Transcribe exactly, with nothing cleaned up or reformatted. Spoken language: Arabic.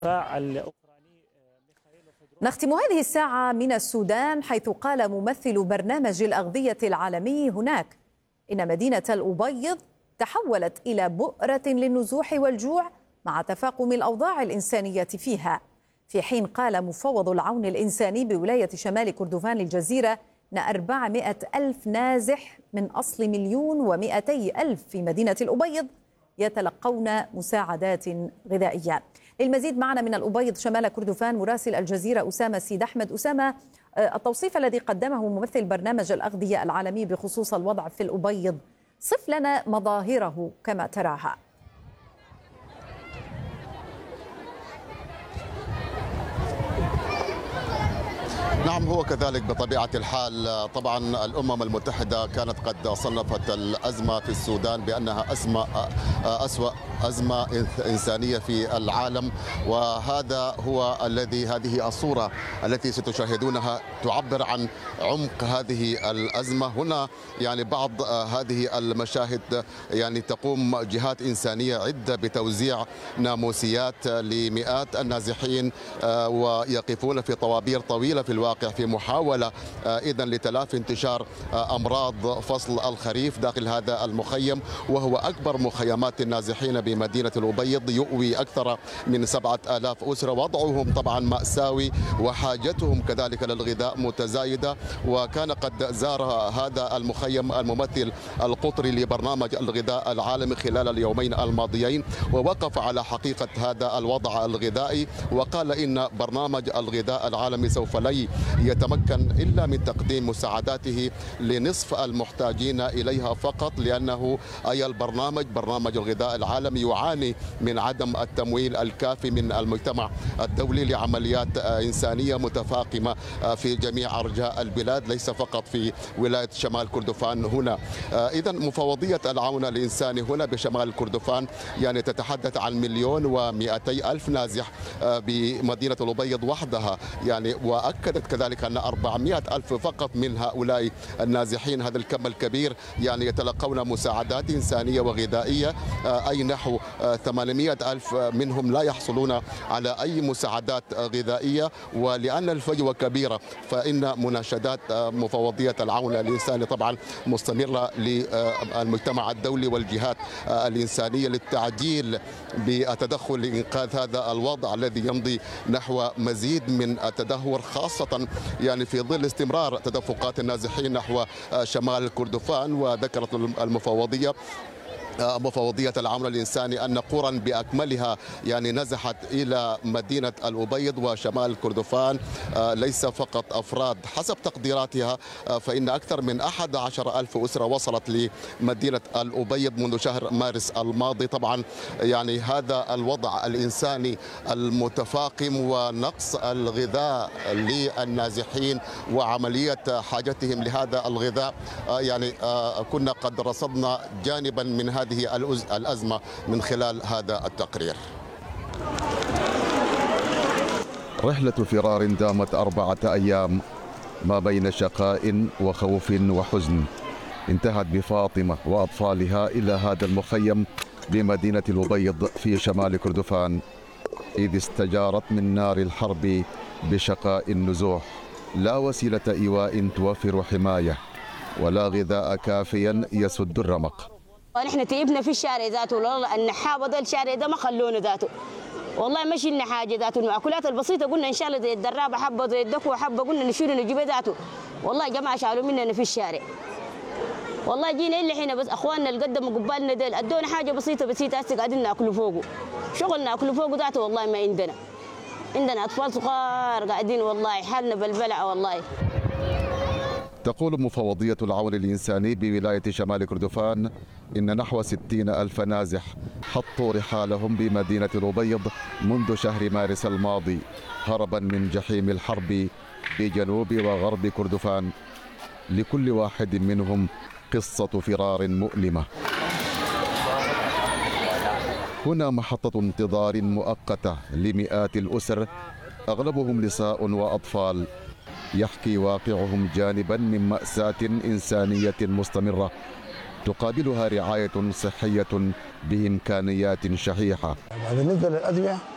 نختم هذه الساعة من السودان، حيث قال ممثل برنامج الأغذية العالمي هناك إن مدينة الأبيض تحولت إلى بؤرة للنزوح والجوع مع تفاقم الأوضاع الإنسانية فيها، في حين قال مفوض العون الإنساني بولاية شمال كردفان للجزيرة أن أربعمائة ألف نازح من أصل مليون ومئتي ألف في مدينة الأبيض يتلقون مساعدات غذائية. للمزيد معنا من الأبيض شمال كردفان مراسل الجزيرة أسامة سيد أحمد. أسامة، التوصيف الذي قدمه ممثل برنامج الأغذية العالمي بخصوص الوضع في الأبيض، صف لنا مظاهره كما تراها. نعم، هو كذلك بطبيعة الحال. طبعا الأمم المتحدة كانت قد صنفت الأزمة في السودان بأنها أزمة أسوأ أزمة إنسانية في العالم، وهذا هو الذي هذه الصورة التي ستشاهدونها تعبر عن عمق هذه الأزمة. هنا يعني بعض هذه المشاهد يعني تقوم جهات إنسانية عدة بتوزيع ناموسيات لمئات النازحين، ويقفون في طوابير طويلة في الواقع في محاولة إذن لتلافي انتشار أمراض فصل الخريف داخل هذا المخيم، وهو أكبر مخيمات النازحين بمدينة الأبيض، يؤوي أكثر من سبعة آلاف أسرة. وضعهم طبعا مأساوي وحاجتهم كذلك للغذاء متزايدة. وكان قد زار هذا المخيم الممثل القطري لبرنامج الغذاء العالمي خلال اليومين الماضيين، ووقف على حقيقة هذا الوضع الغذائي، وقال إن برنامج الغذاء العالمي سوف لا يتمكن إلا من تقديم مساعداته لنصف المحتاجين إليها فقط، لأنه أي البرنامج برنامج الغذاء العالمي يعاني من عدم التمويل الكافي من المجتمع الدولي لعمليات إنسانية متفاقمة في جميع أرجاء البلاد، ليس فقط في ولاية شمال كردفان هنا. إذن مفوضية العون الإنساني هنا بشمال كردفان يعني تتحدث عن مليون ومئتي ألف نازح بمدينة الأبيض وحدها، يعني وأكدت كذلك أن أربعمائة ألف فقط من هؤلاء النازحين، هذا الكم الكبير، يعني يتلقون مساعدات إنسانية وغذائية، أي نحو ثمانمائة ألف منهم لا يحصلون على أي مساعدات غذائية. ولأن الفجوة كبيرة فإن مناشدات مفوضية العون الإنساني طبعا مستمرة للمجتمع الدولي والجهات الإنسانية للتعجيل بالتدخل لإنقاذ هذا الوضع الذي يمضي نحو مزيد من التدهور، خاصة يعني في ظل استمرار تدفقات النازحين نحو شمال كردفان. وذكرت المفوضية مفوضية العون الإنساني أن قرى بأكملها يعني نزحت إلى مدينة الأبيض وشمال كردفان، ليس فقط أفراد. حسب تقديراتها فإن أكثر من أحد عشر ألف أسرة وصلت لمدينة الأبيض منذ شهر مارس الماضي. طبعا يعني هذا الوضع الإنساني المتفاقم ونقص الغذاء للنازحين وعملية حاجتهم لهذا الغذاء، يعني كنا قد رصدنا جانبا من هذه الأزمة من خلال هذا التقرير. رحلة فرار دامت أربعة أيام ما بين شقاء وخوف وحزن، انتهت بفاطمة وأطفالها إلى هذا المخيم بمدينة الأبيض في شمال كردفان، إذ استجارت من نار الحرب بشقاء النزوح. لا وسيلة إيواء توفر حماية ولا غذاء كافيا يسد الرمق. نحن تعبنا في الشارع ذاته، والله النحابه ده الشارع ده ما خلونا ذاته، والله ما شلنا حاجه ذاته. المأكولات البسيطه قلنا ان شاء الله زي الدرابه حبه زي الدكوه حبه قلنا نشيل نجيبها ذاته، والله يا جماعه شالوا مننا في الشارع. والله جينا الا حين بس اخواننا اللي قدموا قبالنا ديل ادونا حاجه بسيطه بسيطه هسه قاعدين ناكلوا فوقه، شغل ناكلوا فوقه ذاته. والله ما عندنا عندنا اطفال صغار قاعدين، والله حالنا بالبلع والله. تقول مفوضية العون الإنساني بولاية شمال كردفان إن نحو ستين ألف نازح حطوا رحالهم بمدينة الأبيض منذ شهر مارس الماضي هربا من جحيم الحرب في جنوب وغرب كردفان. لكل واحد منهم قصة فرار مؤلمة. هنا محطة انتظار مؤقتة لمئات الأسر، أغلبهم نساء وأطفال، يحكي واقعهم جانبا من مأساة إنسانية مستمرة تقابلها رعاية صحية بإمكانيات شحيحة. بالنسبة للأدوية